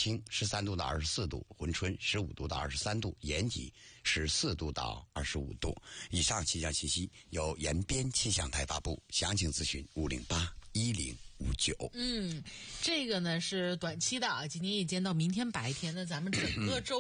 清13度到24度，珲春15度到23度，延吉14度到25度。以上气象信息由延边气象台发布，详情咨询508-1059。 这个呢是短期的啊，今天夜间到明天白天呢，咱们整个周